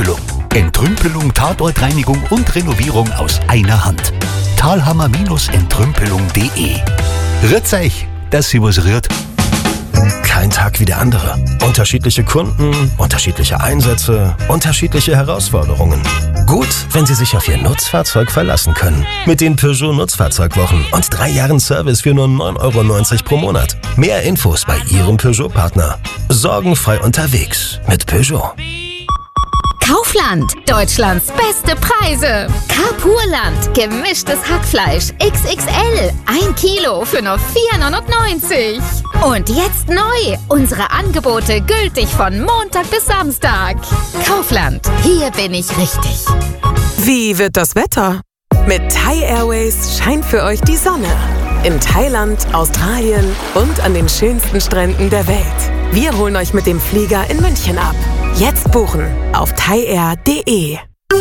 Entrümpelung. Entrümpelung, Tatortreinigung und Renovierung aus einer Hand. Thalhammer-entrümpelung.de. Rührt's euch, dass sie was rührt. Kein Tag wie der andere. Unterschiedliche Kunden, unterschiedliche Einsätze, unterschiedliche Herausforderungen. Gut, wenn Sie sich auf Ihr Nutzfahrzeug verlassen können. Mit den Peugeot Nutzfahrzeugwochen und 3 Jahren Service für nur 9,90 € pro Monat. Mehr Infos bei Ihrem Peugeot-Partner. Sorgenfrei unterwegs mit Peugeot. Kaufland, Deutschlands beste Preise. Carpurland, gemischtes Hackfleisch XXL, 1 Kilo für nur 4,99 €. Und jetzt neu, unsere Angebote gültig von Montag bis Samstag. Kaufland, hier bin ich richtig. Wie wird das Wetter? Mit Thai Airways scheint für euch die Sonne. In Thailand, Australien und an den schönsten Stränden der Welt. Wir holen euch mit dem Flieger in München ab. Jetzt buchen auf thaiair.de.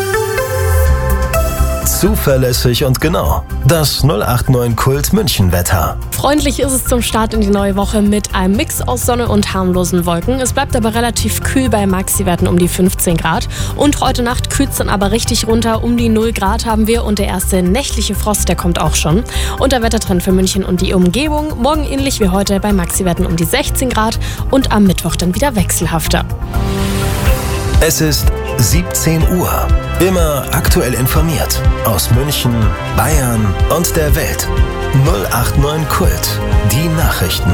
Zuverlässig und genau. Das 089 Kult München Wetter. Freundlich ist es zum Start in die neue Woche mit einem Mix aus Sonne und harmlosen Wolken. Es bleibt aber relativ kühl bei Maxi-Werten um die 15 Grad. Und heute Nacht kühlt es dann aber richtig runter. Um die 0 Grad haben wir und der erste nächtliche Frost, der kommt auch schon. Und der Wettertrend für München und die Umgebung. Morgen ähnlich wie heute bei Maxi-Werten um die 16 Grad und am Mittwoch dann wieder wechselhafter. Es ist 17 Uhr. Immer aktuell informiert. Aus München, Bayern und der Welt. 089 Kult. Die Nachrichten.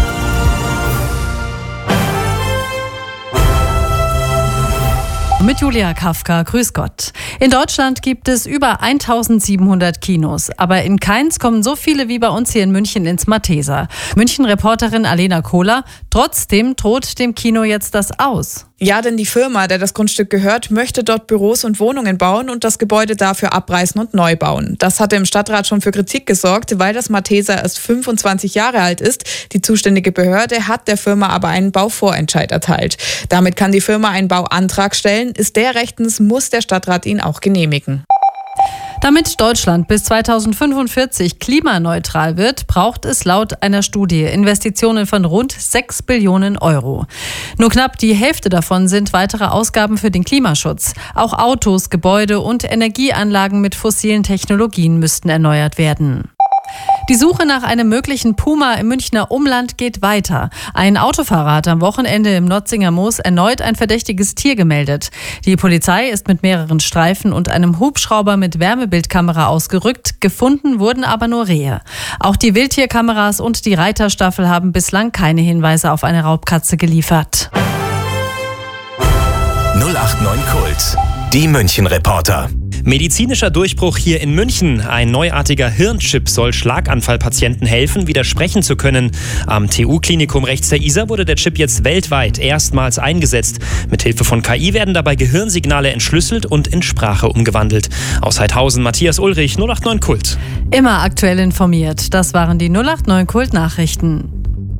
Mit Julia Kafka, grüß Gott. In Deutschland gibt es über 1700 Kinos, aber in keins kommen so viele wie bei uns hier in München ins Malteser. München-Reporterin Alena Kohler, trotzdem droht dem Kino jetzt das aus. Ja, denn die Firma, der das Grundstück gehört, möchte dort Büros und Wohnungen bauen und das Gebäude dafür abreißen und neu bauen. Das hatte im Stadtrat schon für Kritik gesorgt, weil das Malteser erst 25 Jahre alt ist. Die zuständige Behörde hat der Firma aber einen Bauvorentscheid erteilt. Damit kann die Firma einen Bauantrag stellen. Ist der rechtens, muss der Stadtrat ihn auch genehmigen. Damit Deutschland bis 2045 klimaneutral wird, braucht es laut einer Studie Investitionen von rund 6 Billionen €. Nur knapp die Hälfte davon sind weitere Ausgaben für den Klimaschutz. Auch Autos, Gebäude und Energieanlagen mit fossilen Technologien müssten erneuert werden. Die Suche nach einem möglichen Puma im Münchner Umland geht weiter. Ein Autofahrer hat am Wochenende im Notzinger Moos erneut ein verdächtiges Tier gemeldet. Die Polizei ist mit mehreren Streifen und einem Hubschrauber mit Wärmebildkamera ausgerückt. Gefunden wurden aber nur Rehe. Auch die Wildtierkameras und die Reiterstaffel haben bislang keine Hinweise auf eine Raubkatze geliefert. 089 Kult. Die München-Reporter. Medizinischer Durchbruch hier in München. Ein neuartiger Hirnchip soll Schlaganfallpatienten helfen, wieder sprechen zu können. Am TU-Klinikum rechts der Isar wurde der Chip jetzt weltweit erstmals eingesetzt. Mithilfe von KI werden dabei Gehirnsignale entschlüsselt und in Sprache umgewandelt. Aus Heidhausen, Matthias Ulrich, 089 Kult. Immer aktuell informiert. Das waren die 089 Kult Nachrichten.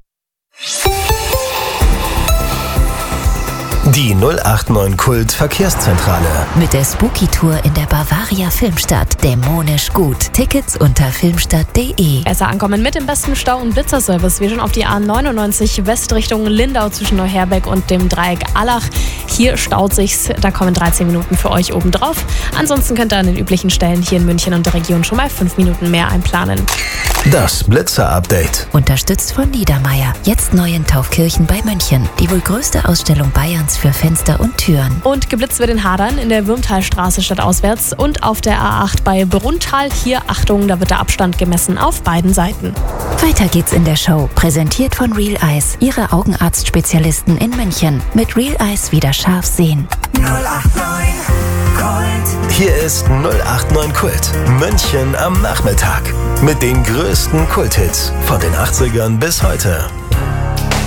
Die 089 Kult Verkehrszentrale. Mit der Spooky-Tour in der Bavaria Filmstadt. Dämonisch gut. Tickets unter filmstadt.de. Besser ankommen mit dem besten Stau- und Blitzerservice. Wir schon auf die A99 West Richtung Lindau zwischen Neuherbeck und dem Dreieck Allach. Hier staut sich's. Da kommen 13 Minuten für euch oben drauf. Ansonsten könnt ihr an den üblichen Stellen hier in München und der Region schon mal 5 Minuten mehr einplanen. Das Blitzer-Update. Unterstützt von Niedermeyer. Jetzt neu in Taufkirchen bei München. Die wohl größte Ausstellung Bayerns für Fenster und Türen. Und geblitzt wird in Hadern in der Würmtalstraße stadtauswärts und auf der A8 bei Bruntal. Hier, Achtung, da wird der Abstand gemessen auf beiden Seiten. Weiter geht's in der Show. Präsentiert von Real Eyes. Ihre Augenarztspezialisten in München. Mit Real Eyes wieder scharf sehen. 089 Kult. Hier ist 089 Kult. München am Nachmittag. Mit den größten Kulthits von den 80ern bis heute.